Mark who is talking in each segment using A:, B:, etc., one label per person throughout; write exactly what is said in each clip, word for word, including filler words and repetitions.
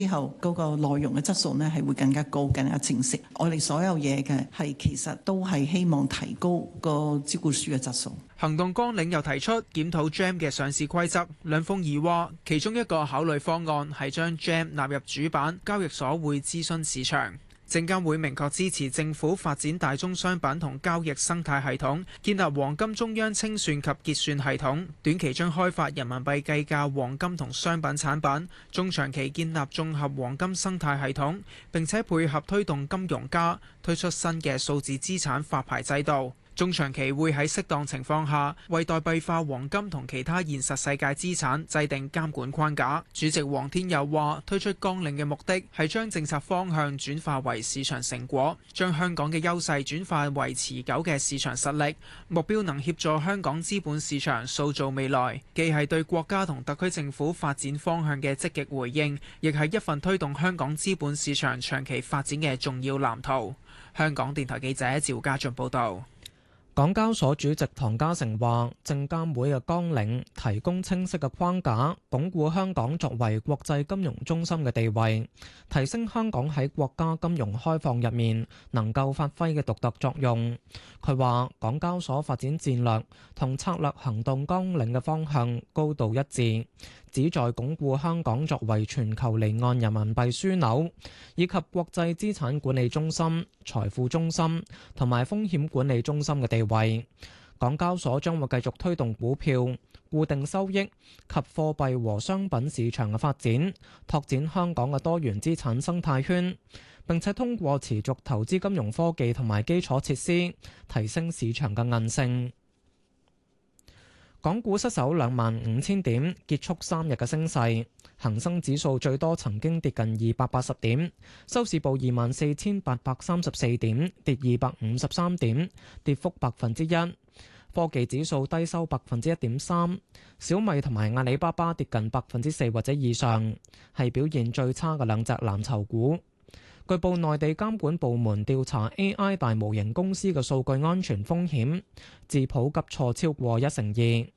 A: 之後嗰個內容嘅質素呢係會更加高、更加正式。我哋所有嘢嘅係其實都係希望提高個招股書嘅質素。
B: 行動綱領又提出檢討 G E M 嘅上市規則。梁鳳儀話，其中一個考慮方案係將 G E M 納入主板，交易所會諮詢市場。證監會明確支持政府發展大宗商品同交易生態系統，建立黃金中央清算及結算系統，短期將開發人民幣計價黃金同商品產品，中長期建立綜合黃金生態系統，並且配合推動金融加推出新嘅數字資產發牌制度。中長期會喺適當情況下，為代幣化黃金同其他現實世界資產制定監管框架。主席黃天佑話，推出綱領嘅目的係將政策方向轉化為市場成果，將香港嘅優勢轉化為持久嘅市場實力，目標能協助香港資本市場塑造未來，既係對國家同特區政府發展方向嘅積極回應，亦係一份推動香港資本市場長期發展嘅重要藍圖。香港電台記者趙家俊報道。
C: 港交所主席唐家成話，證監會嘅綱領提供清晰嘅框架，鞏固香港作為國際金融中心嘅地位，提升香港喺國家金融開放入面能夠發揮嘅獨特作用。佢話，港交所發展戰略同策略行動綱領嘅方向高度一致，旨在鞏固香港作為全球離岸人民幣樞紐以及國際資產管理中心、財富中心同埋風險管理中心嘅地位。港交所將會繼續推動股票、固定收益及貨幣和商品市場嘅發展，拓展香港嘅多元資產生態圈，並且通過持續投資金融科技同埋基礎設施，提升市場嘅韌性。港股失守兩萬五千點，結束三日嘅升勢。恒生指數最多曾經跌近二百八十點，收市報二萬四千八百三十四點，跌二百五十三點，跌幅百分之一。科技指數低收百分之一點三，小米同埋阿里巴巴跌近百分之四或者以上，係表現最差嘅兩隻藍籌股。據報，內地監管部門調查 A I 大模型公司嘅數據安全風險，智普急挫超過一成二。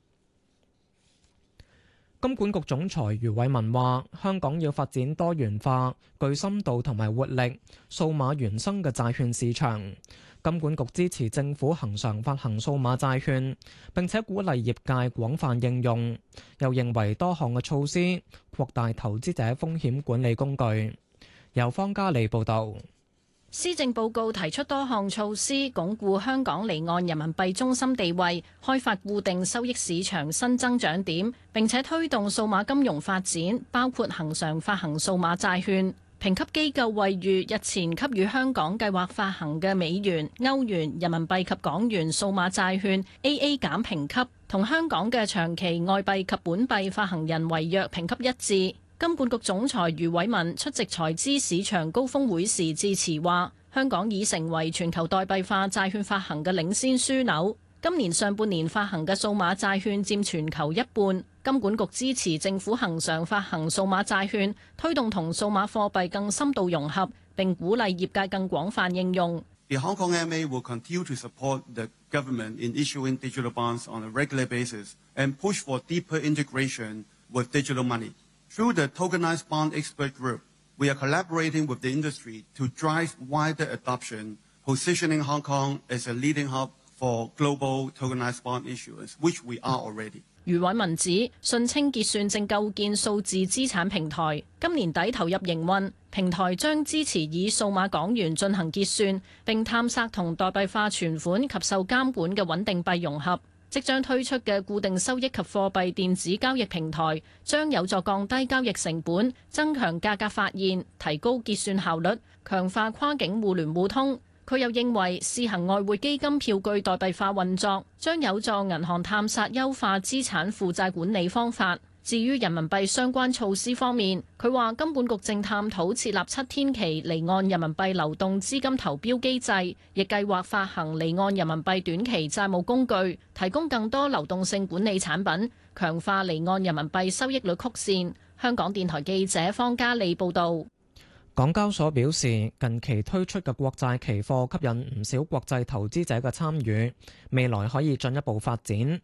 C: 金管局總裁余偉文話：香港要發展多元化、具深度同埋活力、數碼原生嘅債券市場。金管局支持政府恆常發行數碼債券，並且鼓勵業界廣泛應用。又認為多項嘅措施擴大投資者風險管理工具。由方嘉利報導。
D: 施政報告提出多項措施，鞏固香港離岸人民幣中心地位，開發固定收益市場新增長點，並且推動數碼金融發展，包括恆常發行數碼債券。評級機構惠譽日前給予香港計劃發行嘅美元、歐元、人民幣及港元數碼債券 A A 減評級，同香港嘅長期外幣及本幣發行人違約評級一致。金管局總裁余偉文出席財資市場高峰會時致辭話，香港已成為全球代幣化債券發行嘅領先樞紐。今年上半年發行嘅數碼債券佔全球一半。金管局支持政府恆常發行數碼債券，推動同數碼貨幣更深度融合，並鼓勵業界更廣泛應用。
E: The Hong Kong M A will continue to support the government in issuing digital bonds on a regular basis and push for deeper integration with digital money. Through the Tokenized Bond Expert Group, we are collaborating with the industry to drive wider adoption, positioning Hong Kong as a leading hub for global tokenized bond issuance, which we are already.
D: 余偉文指，信清結算正構建數字資產平台，今年底投入營運，平台將支持以數碼港元進行結算，並探索同代幣化存款及受監管嘅穩定幣融合。即將推出嘅固定收益及貨幣電子交易平台，將有助降低交易成本，增強價格發現，提高結算效率，強化跨境互聯互通。佢又認為試行外匯基金票據代幣化運作，將有助銀行探索優化資產負債管理方法。至於人民幣相關措施方面，佢話金管局正探討設立七天期離岸人民幣流動資金投標機制，亦計劃發行離岸人民幣短期債務工具，提供更多流動性管理產品，強化離岸人民幣收益率曲線。香港電台記者方嘉利報導。
C: 港交所表示，近期推出嘅國債期貨吸引唔少國際投資者嘅參與，未來可以進一步發展。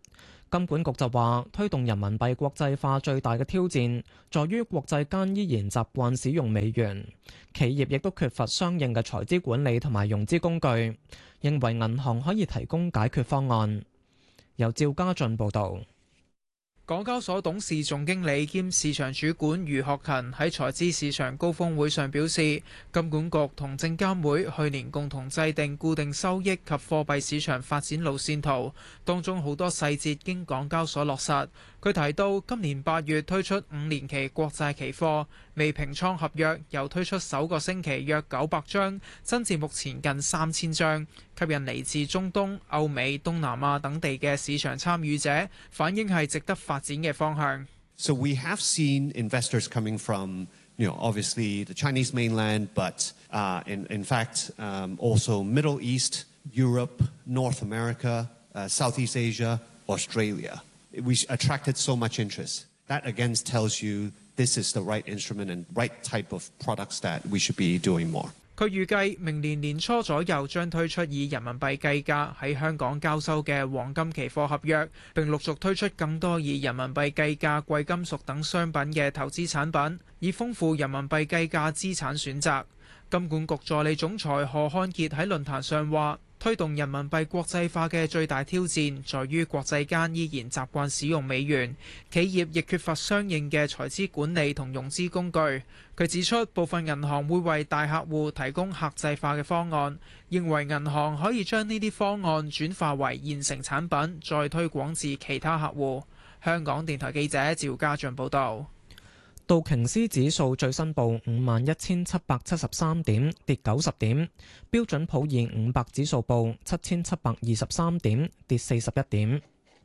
C: 金管局就話，推動人民幣國際化最大嘅挑戰，在於國際間依然習慣使用美元，企業亦都缺乏相應嘅財資管理同埋融資工具，認為銀行可以提供解決方案。由趙家俊報導。
B: 港交所董事總經理兼市場主管余學勤喺財資市場高峰會上表示，金管局同證監會去年共同制定固定收益及貨幣市場發展路線圖，當中好多細節經港交所落實。佢提到，今年八月推出五年期國債期貨，未平倉合約又推出首個星期約九百張，增至目前近三千張，吸引嚟自中東、歐美、東南亞等地嘅市場參與者，反映係值得發展嘅方向。
F: So we have seen investors coming from, you know, obviously the Chinese mainland, but uh, in, in fact um, also Middle East, Europe, North America, uh, Southeast Asia, Australia. We attracted so much interest. That again tells you this is the right instrument and right type of products that we should be doing more.
B: 佢預計明年年初左右將推出以人民幣計價喺香港交收嘅黃金期貨合約，並陸續推出更多以人民幣計價貴金屬等商品嘅投資產品，以豐富人民幣計價資產選擇。金管局助理總裁何漢傑喺論壇上話，推動人民幣國際化嘅最大挑戰在於國際間依然習慣使用美元，企業亦缺乏相應嘅財資管理同融資工具。佢指出，部分銀行會為大客戶提供客製化嘅方案，認為銀行可以將呢啲方案轉化為現成產品，再推廣至其他客戶。香港電台記者趙家俊報導。
C: 道瓊斯指數最新報五萬一千七百七十三點，跌九十點。標準普爾五百指數報七千七百二十三點，跌四十一點。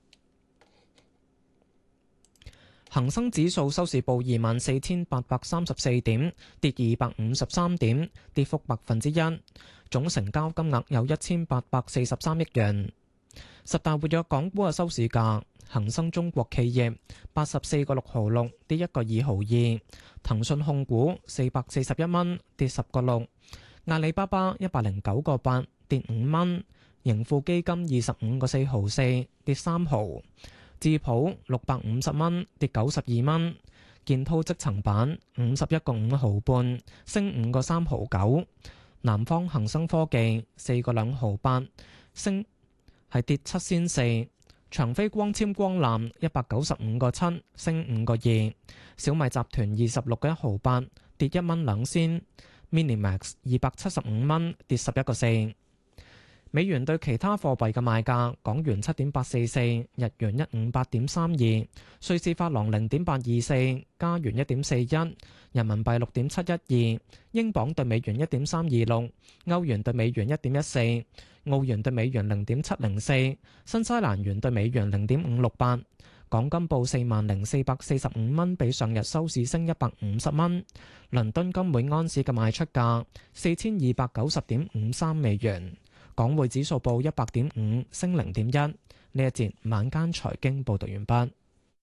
C: 恒生指數收市報二萬四千八百三十四點，跌二百五十三點，跌幅百分之一。總成交金額有一千八百四十三億元。十大活躍港股嘅收市價。恒生中國企業八十四個六毫六，跌一個二毫二。騰訊控股四百四十一蚊，跌十個六。阿里巴巴一百零九個八，跌五蚊。盈富基金二十五個四毫四，跌三毫。智普六百五十蚊，跌九十二蚊。建滔積層板五十一個五毫半，升五個三毫九。南方恒生科技四個兩毫八，升係跌七仙四。長飛光纖光纜一百九十五個七，升五個二。小米集團二十六個一毫八，跌一蚊兩仙。Minimax 二百七十五蚊，跌十一個四。美元對其他貨幣嘅賣價：港元七點八四四，日元一五八點三二，瑞士法郎零點八二四，加元一點四一，人民幣六點七一二，英鎊對美元一點三二六，歐元對美元一點一四。澳元對美元零點七零四，新西蘭元對美元零點五六八。港金報四萬零四百四十五蚊，比上日收市升一百五十蚊。倫敦金每安士嘅賣出價四千二百九十點五三美元。港匯指數報一百點五，升零點一。呢一節晚間財經報道完畢。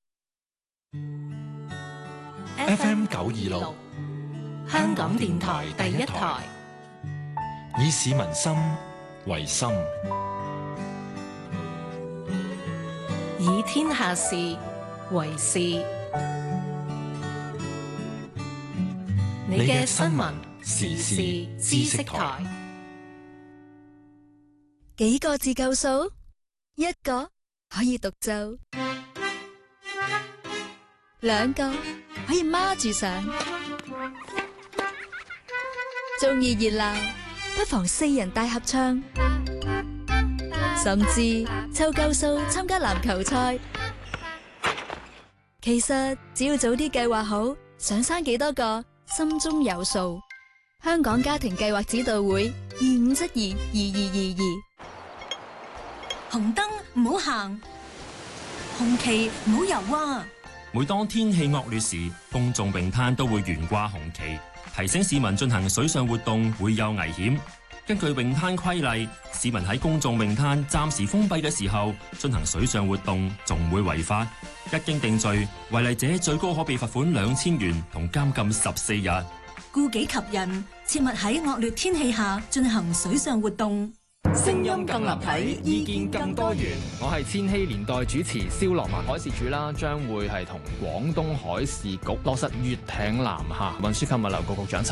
G: F M 九二六，香港電台第一台，以市民心為心，
H: 以天下事為事。你嘅新聞時事知識台，
I: 幾個字夠數？一個可以獨奏，兩個可以孖住上，鍾意熱鬧不妨四人大合唱，甚至湊夠數參加籃球賽。其實只要早啲計劃好，想生幾多個，心中有數。香港家庭計劃指導會二五七二二二二二。
J: 紅燈唔好行，紅旗唔好游啊！
K: 每當天氣惡劣時，公眾泳灘都會懸掛紅旗，提醒市民進行水上活動會有危險。根據泳灘規例，市民喺公眾泳灘暫時封閉嘅時候進行水上活動，仲會違法。一經定罪，違例者最高可被罰款兩千元同監禁十四日。
J: 顧己及人，切勿喺惡劣天氣下進行水上活動。
L: 聲音更立體，意見更多元。
M: 我係千禧年代主持蕭樂文。海事處啦，將會係同廣東海事局落實粵艇南下。運輸及物流局局長陳